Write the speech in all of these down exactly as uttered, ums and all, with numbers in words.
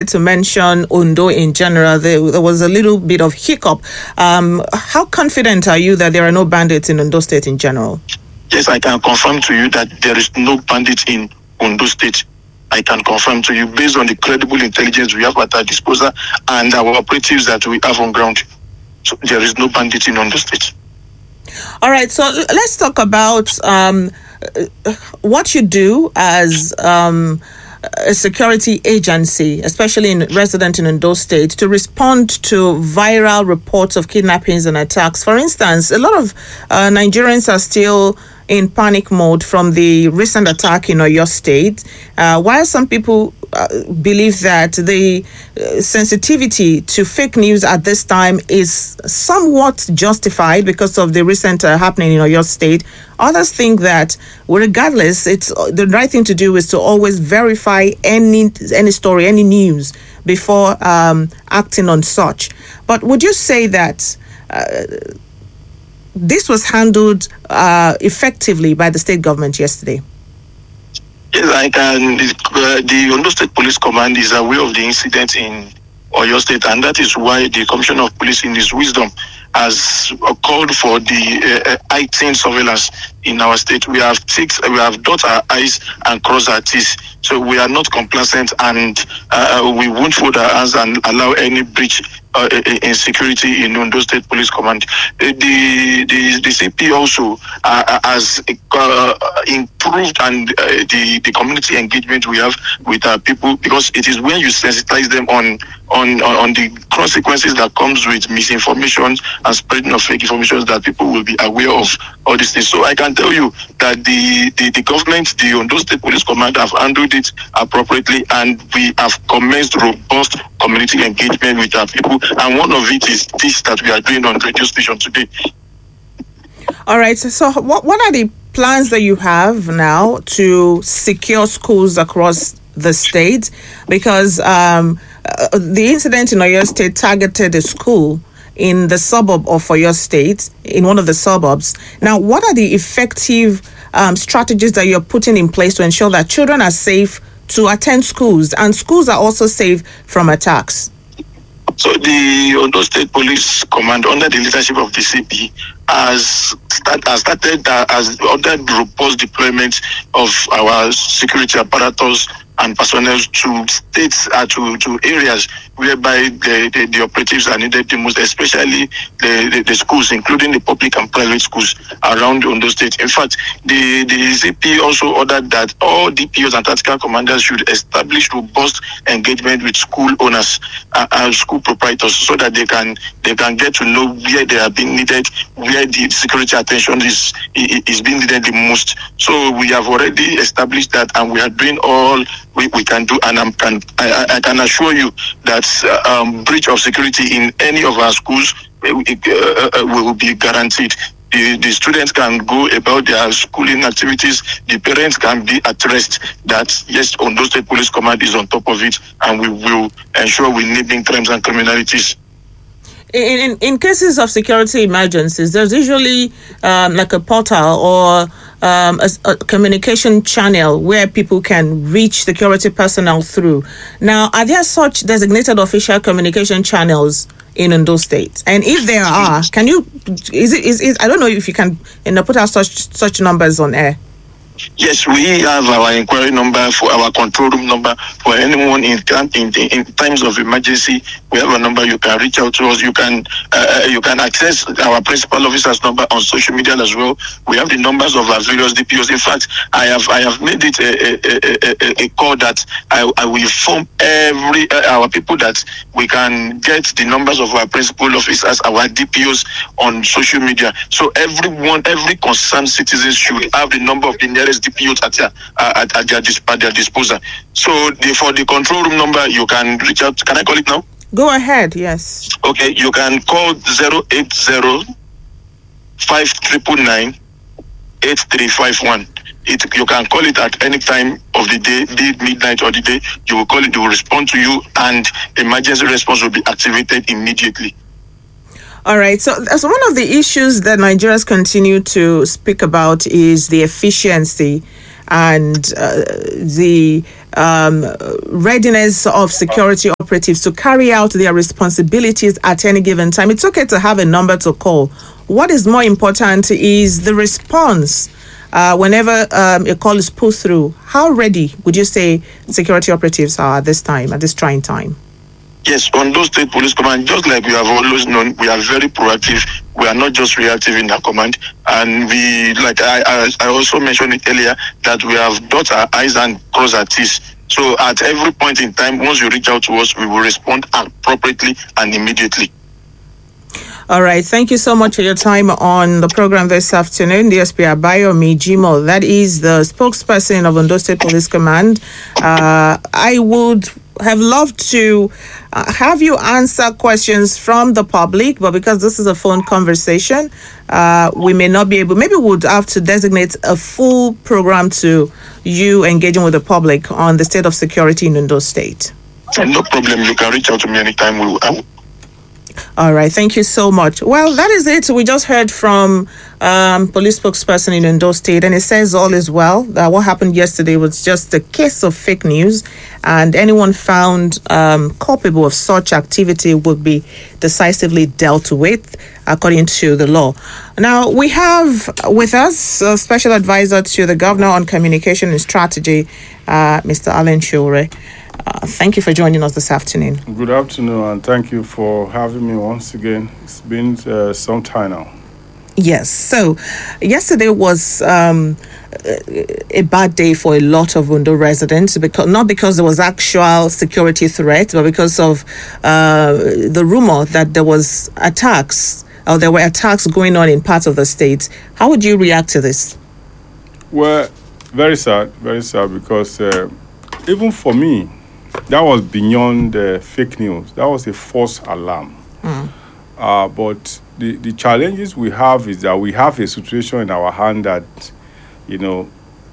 to mention Ondo in general. There, there was a little bit of hiccup. Um, how confident are you that there are no bandits in Ondo State in general? Yes, I can confirm to you that there is no bandits in Ondo State. I can confirm to you based on the credible intelligence we have at our disposal and our operatives that we have on ground. So there is no bandit in Ondo State. All right, so let's talk about um, what you do as um, a security agency, especially in resident in Ondo State, to respond to viral reports of kidnappings and attacks. For instance, a lot of uh, Nigerians are still in panic mode from the recent attack in Oyo State, uh, while some people uh, believe that the uh, sensitivity to fake news at this time is somewhat justified because of the recent uh, happening in Oyo State. Others think that, well, regardless, it's the right thing to do is to always verify any any story, any news before um, acting on such. But would you say that uh, this was handled uh, effectively by the state government yesterday? Yes, I can. Uh, the Ondo State Police Command is aware of the incident in Oyo State, and that is why the Commissioner of Police, in his wisdom, has uh, called for the uh, heightened surveillance in our state. We have ticked, we have dot our I's and crossed our T's. So we are not complacent, and uh, we won't fold our hands and allow any breach uh, in security in Ondo State Police Command. Uh, the, the the C P also uh, has uh, improved and uh, the the community engagement we have with our people, because it is when you sensitize them on on on the consequences that comes with misinformation and spreading of fake information that people will be aware of all these things. So I can tell you that the the, the government, the Ondo State Police Command, have handled it appropriately, and we have commenced robust community engagement with our people. And one of it is this that we are doing on radio station today. All right. So, so what what are the plans that you have now to secure schools across the state? Because um, uh, the incident in Oyo State targeted a school in the suburb of Oyo State, in one of the suburbs. Now, what are the effective um, strategies that you're putting in place to ensure that children are safe to attend schools and schools are also safe from attacks? So the Ondo State Police Command, under the leadership of the C P, has, start, has started uh, has ordered robust deployment of our security apparatus and personnel to states, uh, to, to areas whereby the, the, the operatives are needed the most, especially the, the, the schools, including the public and private schools around Ondo State. In fact, the, the C P also ordered that all D P Os and tactical commanders should establish robust engagement with school owners uh, and school proprietors, so that they can they can get to know where they are being needed, where the security attention is is being needed the most. So we have already established that, and we are doing all we, we can do, and I can I, I can assure you that uh, um, breach of security in any of our schools uh, uh, will be guaranteed. The, the students can go about their schooling activities. The parents can be at rest that, yes, Ondo State Police Command is on top of it, and we will ensure we nibbling crimes and criminalities. In, in in cases of security emergencies, there's usually um, like a portal or um, a, a communication channel where people can reach security personnel through. Now, are there such designated official communication channels in Ondo State? And if there are, can you, is it, is, is I don't know if you can, you know, put out such such numbers on air. Yes, we have our inquiry number, for our control room number, for anyone in in, in times of emergency. We have a number. You can reach out to us. You can uh, you can access our principal officer's number on social media as well. We have the numbers of our various D P Os. In fact, I have I have made it a a, a, a call that I, I will inform every uh, our people that we can get the numbers of our principal officers, our D P Os, on social media. So everyone, every concerned citizen should have the number of the nearest D P Os at their, uh, at, at, their, at their disposal. So the, for the control room number, you can reach out. Can I call it now? Go ahead, yes. Okay, you can call zero eight zero, five nine nine, eight three five one. It, you can call it at any time of the day, be it midnight or the day. You will call it, they will respond to you, and emergency response will be activated immediately. All right. So, so one of the issues that Nigerians continue to speak about is the efficiency and uh, the um, readiness of security operatives to carry out their responsibilities at any given time? It's okay to have a number to call. What is more important is the response uh, whenever um, a call is put through. How ready would you say security operatives are at this time, at this trying time? Yes, Ondo State Police Command, just like we have always known, we are very proactive. We are not just reactive in our command. And we, like I, I, I also mentioned it earlier, that we have dot our I's and cross our T's. So at every point in time, once you reach out to us, we will respond appropriately and immediately. All right. Thank you so much for your time on the program this afternoon. D S P Abayomi Jimoh, that is the spokesperson of Ondo State Police Command. Uh, I would have loved to uh, have you answer questions from the public, but because this is a phone conversation, uh, we may not be able, maybe we would have to designate a full program to you engaging with the public on the state of security in Ondo State. No problem. You can reach out to me anytime. We will. I will. All right. Thank you so much. Well, that is it. We just heard from um, police spokesperson in Ondo State, and it says all is well. That what happened yesterday was just a case of fake news, and anyone found um, culpable of such activity would be decisively dealt with according to the law. Now, we have with us a special advisor to the governor on communication and strategy, uh, Mister Allen Shure. Uh, thank you for joining us this afternoon. Good afternoon, and thank you for having me once again. It's been uh, some time now. Yes. So yesterday was um, a bad day for a lot of Ondo residents, because not because there was actual security threat, but because of uh, the rumor that there was attacks or there were attacks going on in parts of the state. How would you react to this? Well, very sad, very sad, because uh, even for me, that was beyond uh, fake news. That was a false alarm. Mm. Uh, but the, the challenges we have is that we have a situation in our hand that, you know,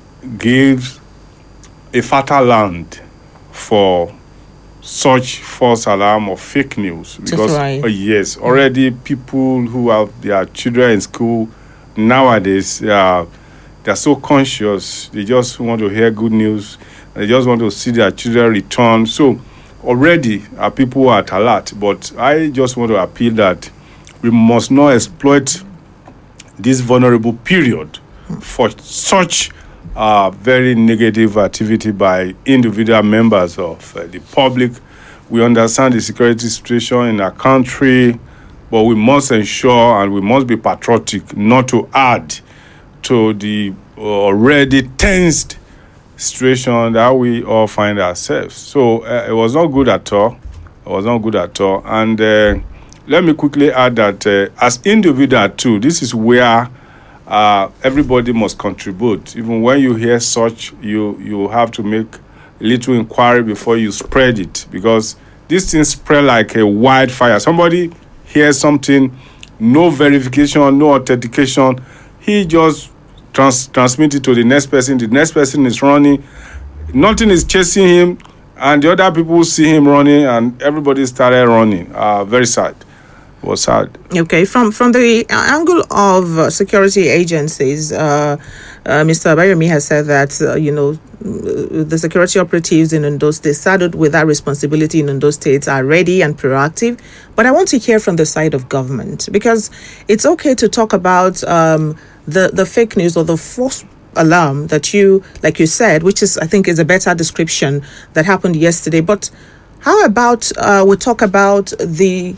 gives a fertile land for such false alarm or fake news. Because, right. uh, yes, already people who have their children in school nowadays, uh, they're so conscious. They just want to hear good news. They just want to see their children return. So already our people are at alert. But I just want to appeal that we must not exploit this vulnerable period for such uh, very negative activity by individual members of uh, the public. We understand the security situation in our country, but we must ensure and we must be patriotic not to add to the already tensed situation that we all find ourselves. So uh, it was not good at all. It was not good at all. And uh, let me quickly add that uh, as individual too, this is where uh, everybody must contribute. Even when you hear such, you you have to make a little inquiry before you spread it, because these things spread like a wildfire. Somebody hears something, no verification, no authentication, he just Trans- transmit it to the next person. The next person is running. Nothing is chasing him, and the other people see him running, and everybody started running. Uh, very sad. It was sad. Okay, from from the angle of uh, security agencies, uh, uh, Mister Abayomi has said that uh, you know the security operatives in Ondo State, saddled with that responsibility in Ondo State, are ready and proactive. But I want to hear from the side of government, because it's okay to talk about Um, the the fake news or the false alarm that you, like you said, which is, I think, is a better description, that happened yesterday. But how about uh, we talk about the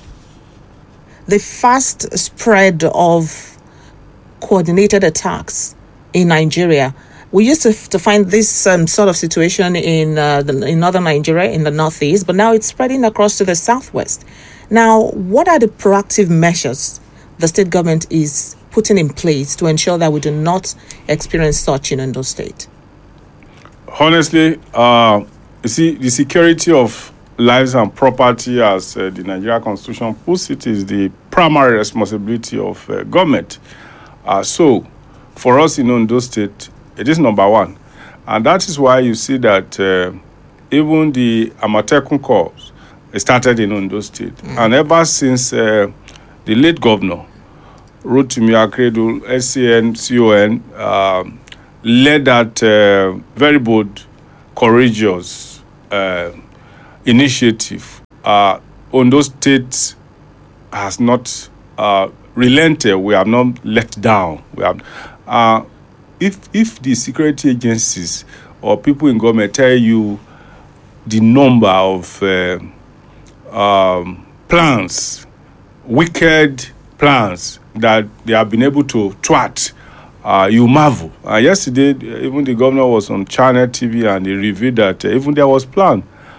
the fast spread of coordinated attacks in Nigeria? We used to, to find this um, sort of situation in uh, the, in northern Nigeria, in the northeast, but now it's spreading across to the southwest. Now, what are the proactive measures the state government is putting in place to ensure that we do not experience such in Ondo State? Honestly, uh, you see, the security of lives and property, as uh, the Nigeria Constitution puts it, is the primary responsibility of uh, government. Uh, so, for us in Ondo State, it is number one. And that is why you see that uh, even the Amatekun Corps started in Ondo State. Mm. And ever since uh, the late governor, Rotimi Akeredolu, S C N, C O N, uh, led that uh, very bold, courageous uh, initiative uh, Ondo State has not uh, relented. We have not let down. We have, uh, if if the security agencies or people in government tell you the number of uh, um, plans, wicked plans that they have been able to thwart, uh, you marvel. Uh, yesterday, even the governor was on Channel T V and he revealed that uh, even there was plan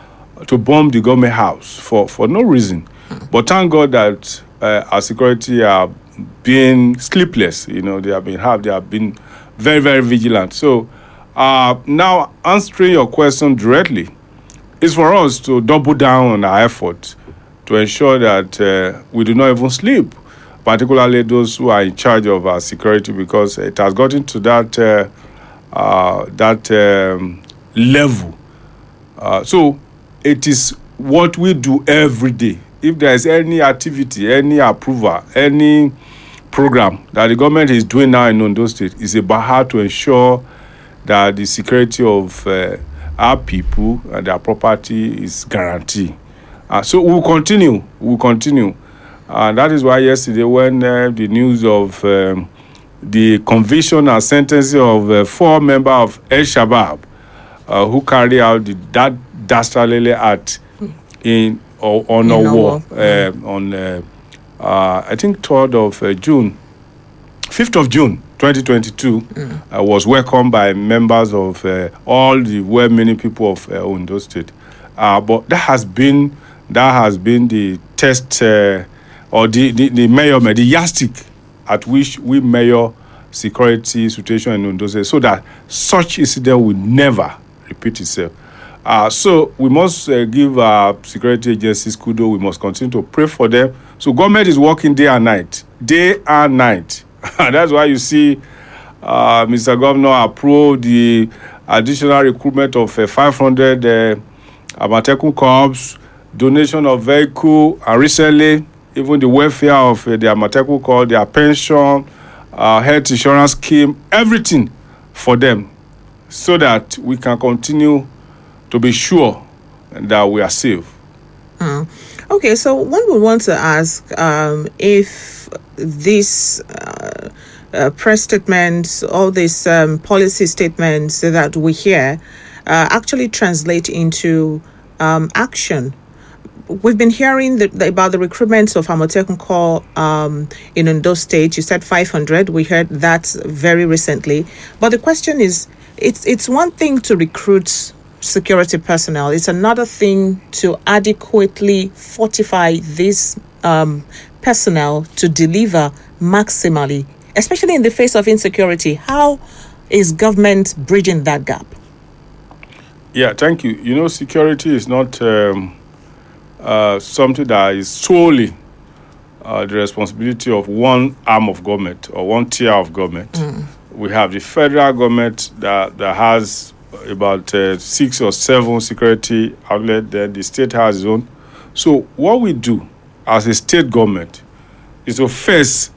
to bomb the government house for, for no reason. Mm. But thank God that uh, our security are being sleepless. You know, they have been have they have been very, very vigilant. So uh, now answering your question directly, is for us to double down on our efforts to ensure that uh, we do not even sleep, particularly those who are in charge of our security, because it has gotten to that uh, uh, that um, level. Uh, so it is what we do every day. If there is any activity, any approval, any program that the government is doing now in Ondo State, it's about how to ensure that the security of uh, our people and their property is guaranteed. Uh, so we'll continue. We'll continue. And that is why yesterday, when uh, the news of um, the conviction and sentencing of uh, four members of El Shabab uh, who carry out the, that dastardly act in or on a war uh, on uh, uh, I think third of uh, June, fifth of June, twenty twenty-two, mm. uh, was welcomed by members of uh, all the well-meaning people of uh, Ondo State. Uh, but that has been that has been the test uh, or the the, the measurement, the yardstick at which we measure security situation in Ondo State, so that such incident will never repeat itself. Uh, so we must uh, give our security agencies kudos. We must continue to pray for them. So government is working day and night, day and night. That's why you see uh, Mister Governor approved the additional recruitment of uh, five hundred uh, Amatekun Corps, donation of vehicle, and recently even the welfare of uh, the Amatekun Corps, their pension, uh, health insurance scheme, everything for them, so that we can continue to be sure that we are safe. Mm. Okay, so one would want to ask um, if these uh, uh, press statements, all these um, policy statements that we hear uh, actually translate into um, action. We've been hearing the, the, about the recruitment of Amatekun Corps um, in Ondo State. You said five hundred. We heard that very recently. But the question is, it's it's one thing to recruit security personnel. It's another thing to adequately fortify this um, personnel to deliver maximally, especially in the face of insecurity. How is government bridging that gap? Yeah, thank you. You know, security is not um, uh, something that is solely uh, the responsibility of one arm of government or one tier of government. Mm. We have the federal government that, that has about uh, six or seven security outlets. Then the state has its own. So what we do as a state government is to first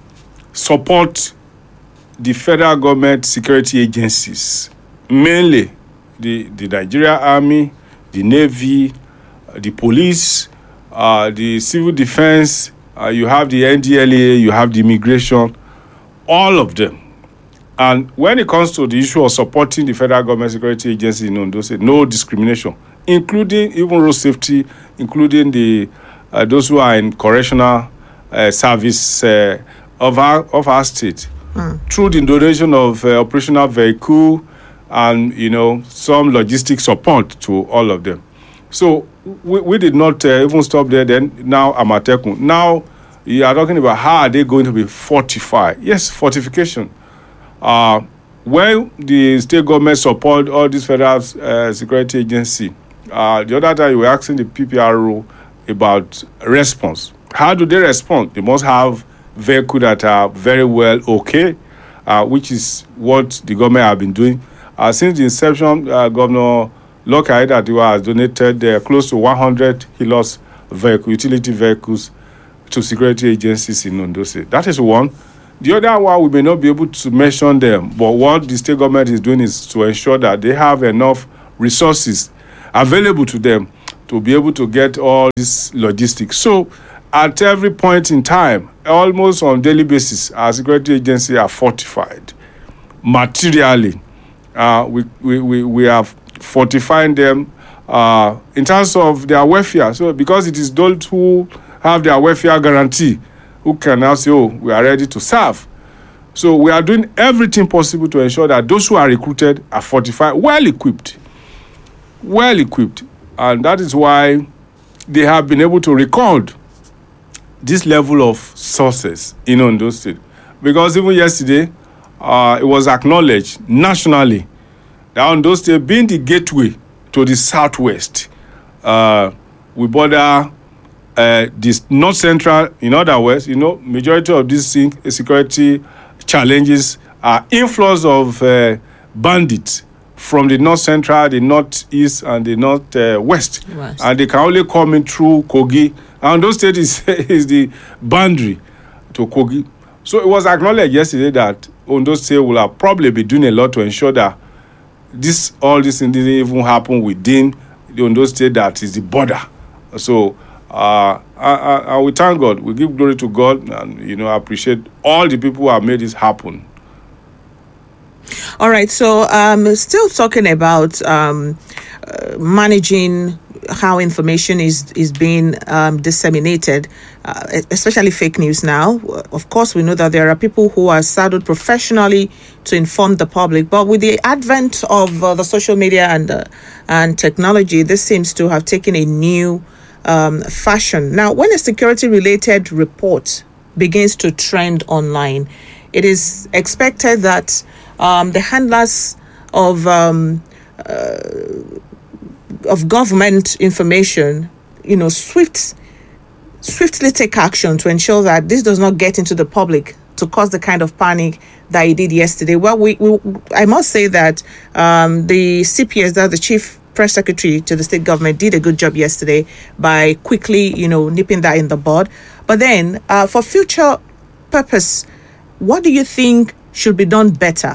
support the federal government security agencies, mainly the, the Nigeria Army, the Navy, uh, the police, uh, the civil defense, uh, you have the N D L A, you have the immigration, all of them. And when it comes to the issue of supporting the federal government security agency in Ondo State, no discrimination, including even road safety, including the uh, those who are in correctional uh, service uh, of our of our state, mm. through the donation of uh, operational vehicle and you know some logistic support to all of them. So we, we did not uh, even stop there. Then now Amatekun. Now you are talking about how are they going to be fortified? Yes, fortification. Uh, when the state government support all these federal uh, security agency, uh, the other time you were asking the P P R O about response. How do they respond? They must have vehicles that are very well okay, uh, which is what the government have been doing. Uh, since the inception, uh, Governor Lucky Aiyedatiwa has donated uh, close to one hundred Hilux vehicle, utility vehicles to security agencies in Ondo State. That is one. The other one, we may not be able to mention them, but what the state government is doing is to ensure that they have enough resources available to them to be able to get all this logistics. So at every point in time, almost on daily basis, our security agency are fortified materially. Uh, we, we, we, we are fortifying them uh, in terms of their welfare. So because it is those who have their welfare guarantee who can now say, oh, we are ready to serve. So we are doing everything possible to ensure that those who are recruited are fortified, well equipped, well equipped. And that is why they have been able to record this level of success in Ondo State. Because even yesterday, uh, it was acknowledged nationally that Ondo State, being the gateway to the southwest, uh, we border uh, this north central, in other words, you know, majority of these security challenges are inflows of uh, bandits from the north central, the northeast, and the north uh, west, right. And they can only come in through Kogi. And Ondo State is, is the boundary to Kogi. So it was acknowledged yesterday that Ondo State will have probably be doing a lot to ensure that this all this didn't even happen within the Ondo State that is the border. So uh, I, I, I we thank God. We give glory to God, and you know, appreciate all the people who have made this happen. All right. So um, still talking about um, uh, managing how information is is being um, disseminated, uh, especially fake news now. Of course, we know that there are people who are saddled professionally to inform the public, but with the advent of uh, the social media and uh, and technology, this seems to have taken a new um, fashion. Now, when a security-related report begins to trend online, it is expected that um, the handlers of um, uh, of government information, you know, swift, swiftly take action to ensure that this does not get into the public to cause the kind of panic that it did yesterday. Well, we, we I must say that um, the C P S, that the Chief Press Secretary to the state government, did a good job yesterday by quickly, you know, nipping that in the bud. But then, uh, for future purpose, what do you think should be done better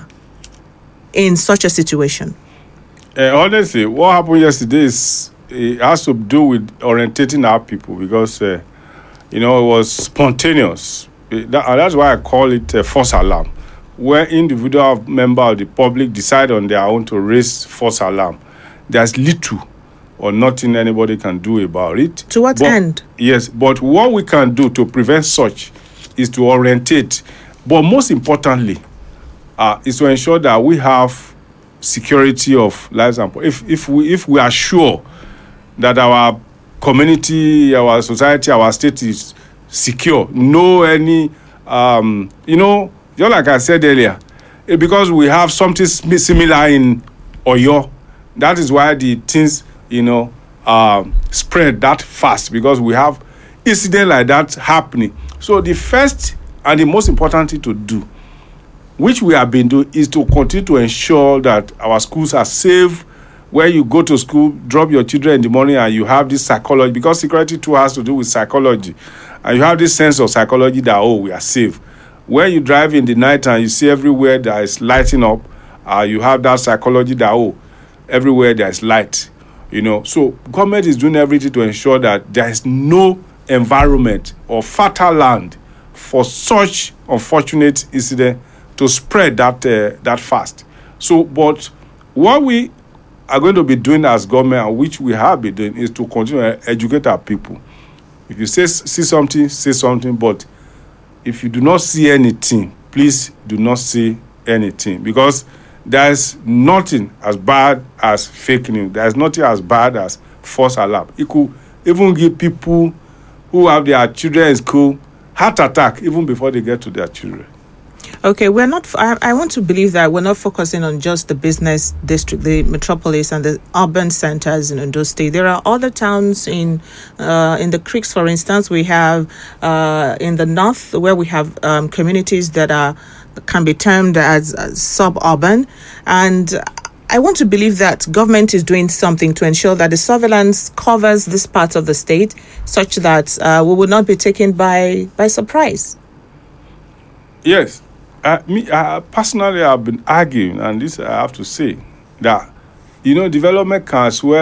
in such a situation? Uh, honestly, what happened yesterday is it has to do with orientating our people because, uh, you know, it was spontaneous. It, that, and that's why I call it a false alarm, where individual member of the public decide on their own to raise false alarm. There's little or nothing anybody can do about it. To what but, end? Yes, but what we can do to prevent such is to orientate. But most importantly, uh, is to ensure that we have security of lives and if if we if we are sure that our community, our society, our state is secure, no any um you know, just like I said earlier, because we have something similar in Oyo, that is why the things, you know, um spread that fast, because we have incident like that happening. So the first and the most important thing to do, which we have been doing, is to continue to ensure that our schools are safe. Where you go to school, drop your children in the morning, and you have this psychology, because security too has to do with psychology. And you have this sense of psychology that, oh, we are safe. When you drive in the night and you see everywhere that is lighting up, uh, you have that psychology that, oh, everywhere there is light. You know, so government is doing everything to ensure that there is no environment or fertile land for such unfortunate incident to spread that uh, that fast. So, but what we are going to be doing as government, and which we have been doing, is to continue to educate our people. If you say see something, say something. But if you do not see anything, please do not say anything, because there is nothing as bad as fake news. There is nothing as bad as false alarm. It could even give people who have their children in school heart attack even before they get to their children. Okay, we're not. I, I want to believe that we're not focusing on just the business district, the metropolis, and the urban centers in Ondo State. There are other towns in uh, in the creeks, for instance. We have uh, in the north, where we have um, communities that are can be termed as, as suburban, and I want to believe that government is doing something to ensure that the surveillance covers this part of the state, such that uh, we will not be taken by by surprise. Yes. Uh, me, uh, personally, I've been arguing, and this I have to say, that, you know, development can as well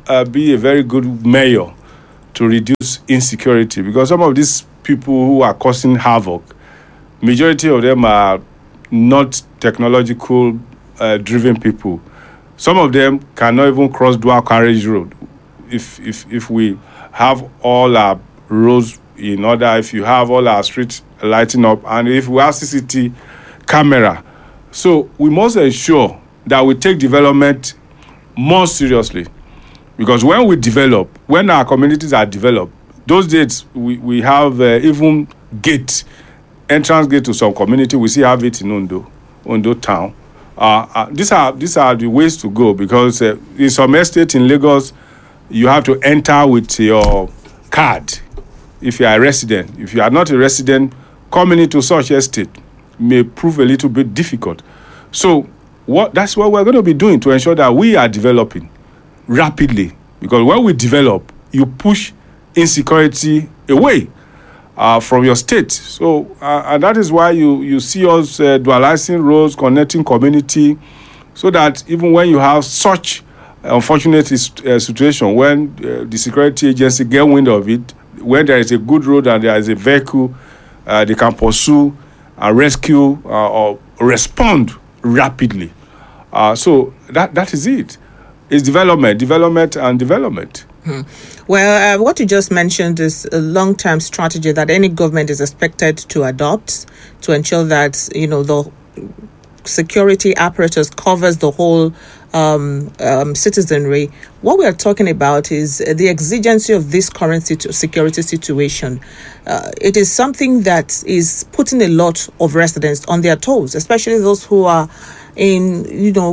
uh, be a very good mayor to reduce insecurity, because some of these people who are causing havoc, majority of them are not technological uh, driven people. Some of them cannot even cross dual carriage road. If if if we have all our roads in order, if you have all our streets lighting up, and if we have C C T V camera, so we must ensure that we take development more seriously. Because when we develop, when our communities are developed, those days we, we have uh, even gate, entrance gate to some community. We still have it in Ondo, Ondo town. Uh, uh, these are these are the ways to go, because uh, in some estate in Lagos, you have to enter with your card if you are a resident. If you are not a resident, coming into such estate may prove a little bit difficult. So what that's what we're going to be doing to ensure that we are developing rapidly, because when we develop, you push insecurity away uh, from your state. So, uh, and that is why you, you see us uh, dualizing roads, connecting community, so that even when you have such unfortunate uh, situation, when uh, the security agency get wind of it, when there is a good road and there is a vehicle, uh, they can pursue, uh, rescue, uh, or respond rapidly. Uh, so that that is it. It's development, development, and development. Hmm. Well, uh, what you just mentioned is a long-term strategy that any government is expected to adopt to ensure that, you know, the security apparatus covers the whole um, um, citizenry. What we are talking about is the exigency of this current situ- security situation. Uh, it is something that is putting a lot of residents on their toes, especially those who are in, you know,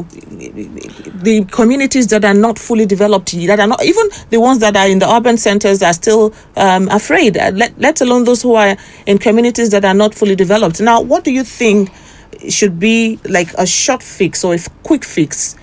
the communities that are not fully developed, that are not, even the ones that are in the urban centers are still um, afraid, let, let alone those who are in communities that are not fully developed. Now, what do you think should be like a short fix or a quick fix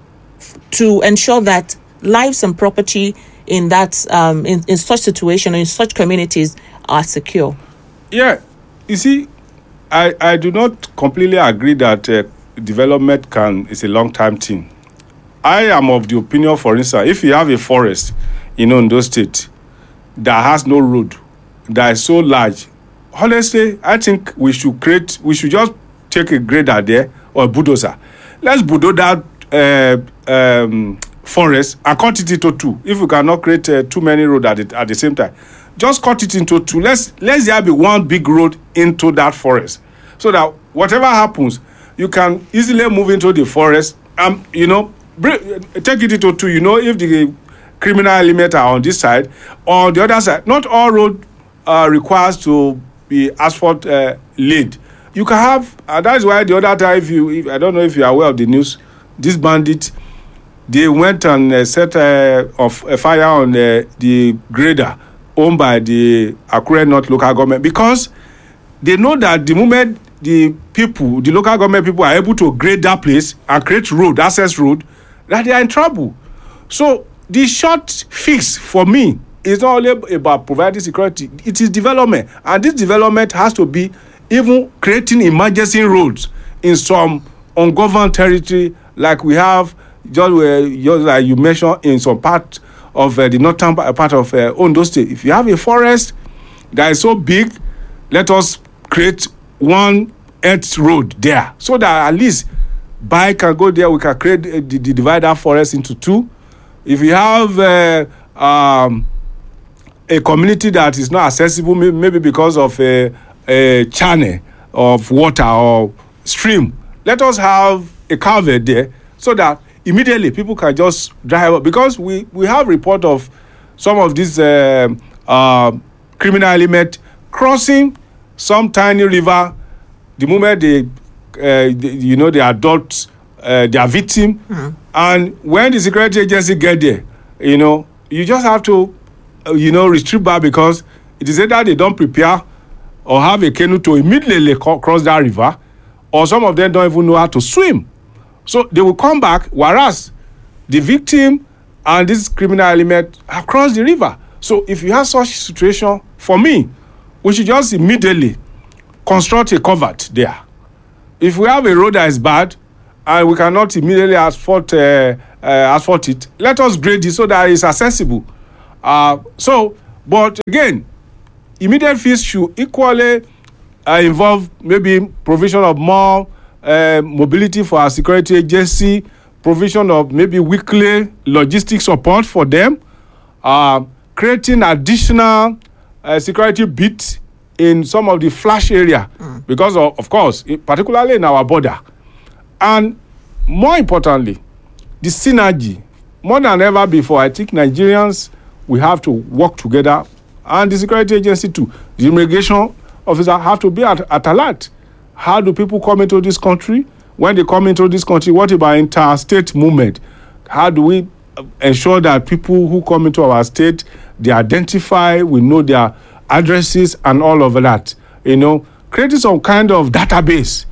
to ensure that lives and property in that um, in, in such situation, in such communities, are secure? Yeah, you see, I, I do not completely agree that uh, development can is a long-term thing. I am of the opinion, for instance, if you have a forest in Ondo State that has no road, that is so large, honestly, I think we should create, we should just take a grader there or a bulldozer. Let's bulldoze that uh, um, forest and cut it into two. If we cannot create uh, too many roads at the, at the same time, just cut it into two. Let's let's there be one big road into that forest, so that whatever happens, you can easily move into the forest and, you know, bring, take it into two. You know, if the criminal element are on this side or the other side. Not all road uh, requires to be asphalt uh, laid. You can have, uh, that's why the other time, if you, if, I don't know if you are aware of the news, this bandit, they went and uh, set uh, of a fire on uh, the grader owned by the Akure North local government, because they know that the moment the people, the local government people are able to grade that place and create road, access road, that they are in trouble. So the short fix for me is not only about providing security, it is development. And this development has to be even creating emergency roads in some ungoverned territory, like we have, just, uh, just like you mentioned, in some part of uh, the northern part of uh, Ondo State. If you have a forest that is so big, let us create one earth road there, so that at least bike can go there. We can create uh, the, the divide that forest into two. If you have uh, um, a community that is not accessible, maybe because of a, a channel of water or stream, let us have a culvert there, so that immediately people can just drive up. Because we, we have report of some of these uh, uh, criminal element crossing some tiny river. The moment they, uh, they you know, they adopt uh, their victim, mm-hmm. and when the security agency get there, you know, you just have to, uh, you know, retrieve back, because it is either they don't prepare or have a canoe to immediately co- cross that river, or some of them don't even know how to swim. So they will come back, whereas the victim and this criminal element have crossed the river. So if you have such situation, for me, we should just immediately construct a covert there. If we have a road that is bad and we cannot immediately asphalt, uh, uh, asphalt it. Let us grade it so that it's accessible. Uh, so, but again, immediate fix should equally uh, involve maybe provision of more uh, mobility for our security agency, provision of maybe weekly logistics support for them, uh, creating additional uh, security bits in some of the flash area, mm. because of, of course, particularly in our border. And more importantly, the synergy. More than ever before, I think Nigerians, we have to work together, and the security agency too. The immigration officer have to be at, at alert. How do people come into this country? When they come into this country, what about interstate movement? How do we ensure that people who come into our state, they identify, we know their addresses and all of that? You know, creating some kind of database